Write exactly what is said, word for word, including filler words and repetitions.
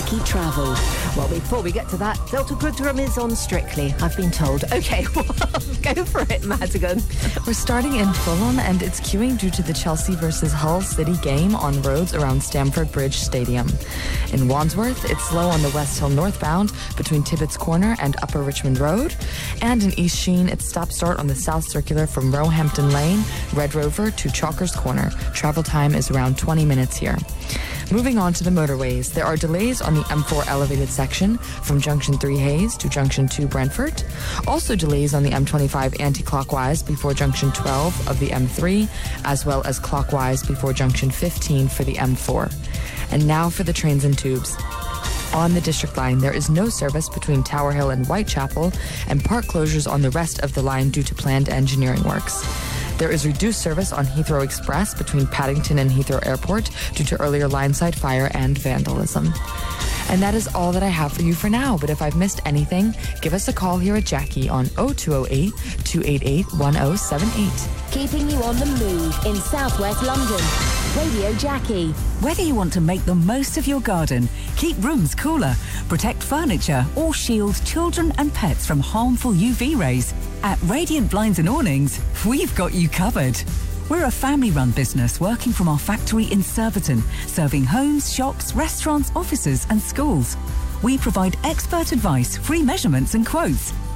Jackie Travel. Well, before we get to that, Delta Goodrum is on Strictly, I've been told. Okay, well, go for it, Madigan. We're starting in Fulham, and it's queuing due to the Chelsea versus Hull City game on roads around Stamford Bridge Stadium. In Wandsworth, it's slow on the West Hill northbound between Tibbetts Corner and Upper Richmond Road. And in East Sheen, it's stop-start on the South Circular from Roehampton Lane, Red Rover to Chalkers Corner. Travel time is around twenty minutes here. Moving on to the motorways, there are delays on the M four elevated section from Junction three Hayes to Junction two Brentford. Also delays on the M twenty-five anti-clockwise before Junction twelve of the M three, as well as clockwise before Junction fifteen for the M four. And now for the trains and tubes. On the District Line, there is no service between Tower Hill and Whitechapel, and part closures on the rest of the line due to planned engineering works. There is reduced service on Heathrow Express between Paddington and Heathrow Airport due to earlier lineside fire and vandalism. And that is all that I have for you for now, but if I've missed anything, give us a call here at Jackie on oh two oh eight, two eight eight, one oh seven eight. Keeping you on the move in southwest London. Radio Jackie. Whether you want to make the most of your garden, keep rooms cooler, protect furniture, or shield children and pets from harmful U V rays, at Radiant Blinds and Awnings, we've got you covered. We're a family-run business working from our factory in Surbiton, serving homes, shops, restaurants, offices and schools. We provide expert advice, free measurements and quotes.